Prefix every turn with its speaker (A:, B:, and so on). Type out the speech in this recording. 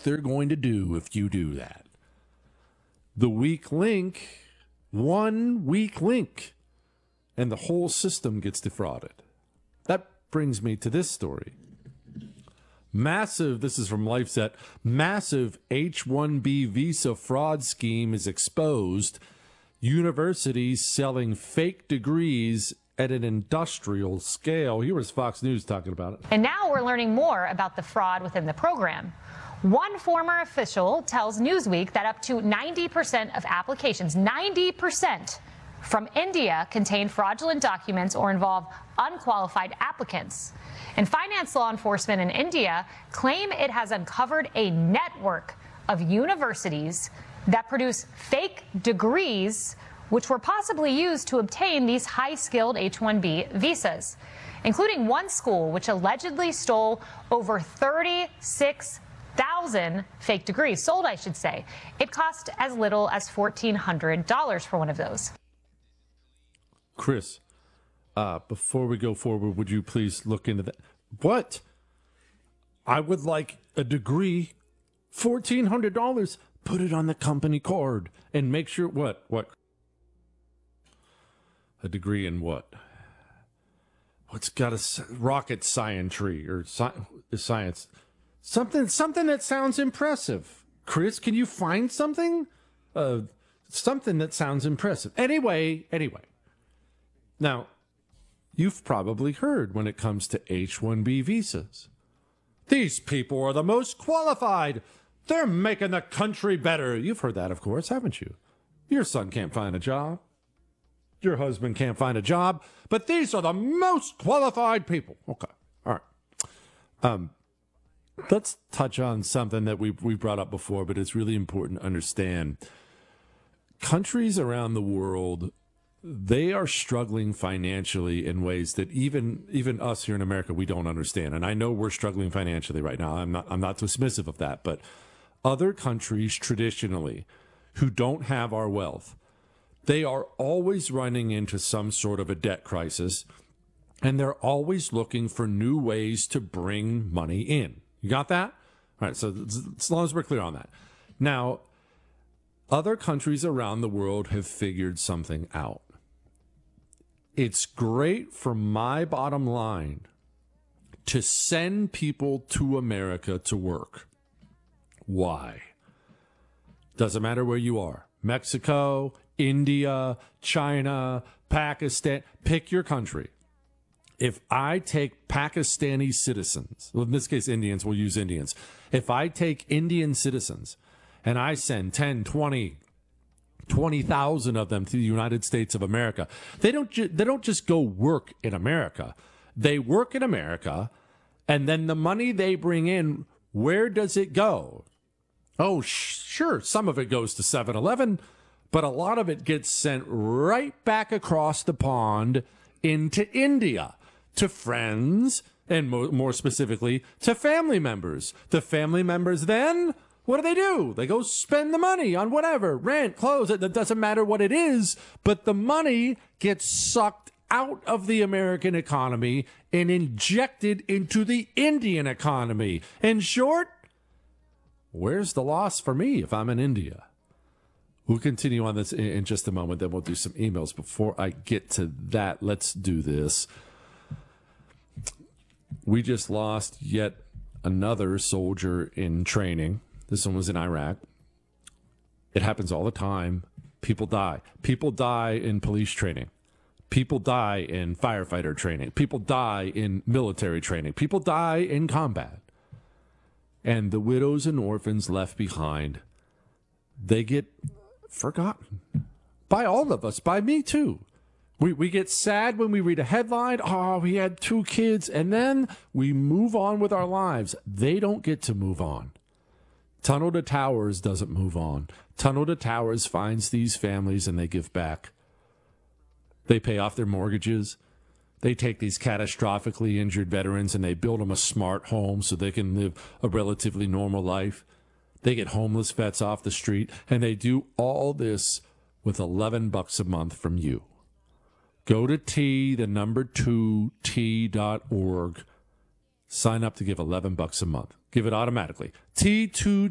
A: they're going to do if you do that? The weak link, one weak link, and the whole system gets defrauded. That brings me to this story. Massive, this is from LifeSet, massive H-1B visa fraud scheme is exposed. Universities selling fake degrees at an industrial scale. Here was Fox News talking about it.
B: And now we're learning more about the fraud within the program. One former official tells Newsweek that up to 90% of applications, 90% from India, contain fraudulent documents or involve unqualified applicants. And finance law enforcement in India claim it has uncovered a network of universities that produce fake degrees which were possibly used to obtain these high-skilled H-1B visas, including one school which allegedly stole over 36,000 fake degrees, sold, I should say. It cost as little as $1,400 for one of those.
A: Chris, before we go forward, would you please look into that? What? I would like a degree, $1,400. Put it on the company card and make sure what? A degree in what? What's got a rocket scientry or science? Something that sounds impressive. Chris, can you find something? Something that sounds impressive. Anyway. Now, you've probably heard when it comes to H-1B visas. These people are the most qualified. They're making the country better. You've heard that, of course, haven't you? Your son can't find a job. Your husband can't find a job. But these are the most qualified people. Okay. All right. Let's touch on something that we brought up before, but it's really important to understand. Countries around the world, they are struggling financially in ways that even us here in America, we don't understand. And I know we're struggling financially right now. I'm not dismissive of that. But other countries traditionally who don't have our wealth, they are always running into some sort of a debt crisis, and they're always looking for new ways to bring money in. You got that? All right, so as long as we're clear on that. Now, other countries around the world have figured something out. It's great for my bottom line to send people to America to work. Why? Doesn't matter where you are. Mexico, India, China, Pakistan, pick your country. If I take Pakistani citizens, well, in this case, Indians, we'll use Indians. If I take Indian citizens and I send 10, 20,000 of them to the United States of America, they don't just go work in America. They work in America, and then the money they bring in, where does it go? Oh, sure, some of it goes to 7-Eleven, but a lot of it gets sent right back across the pond into India to friends and more specifically to family members. The family members then, what do? They go spend the money on whatever, rent, clothes. It doesn't matter what it is, but the money gets sucked out of the American economy and injected into the Indian economy. In short, where's the loss for me if I'm in India? We'll continue on this in just a moment, then we'll do some emails. Before I get to that, let's do this. We just lost yet another soldier in training. This one was in Iraq. It happens all the time. People die. People die in police training. People die in firefighter training. People die in military training. People die in combat. And the widows and orphans left behind, they get forgotten by all of us, by me too. We get sad when we read a headline, oh, we had 2 kids, and then we move on with our lives. They don't get to move on. Tunnel to Towers doesn't move on. Tunnel to Towers finds these families and they give back. They pay off their mortgages. They take these catastrophically injured veterans and they build them a smart home so they can live a relatively normal life. They get homeless vets off the street, and they do all this with $11 a month from you. Go to T2T.org. Sign up to give $11 a month. Give it automatically. T2